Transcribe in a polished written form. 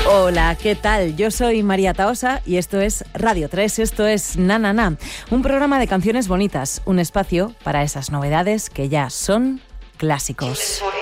Hola, ¿qué tal? Yo soy María Tahosa y esto es Radio 3, esto es Na Na Na, un programa de canciones bonitas, un espacio para esas novedades que ya son clásicos.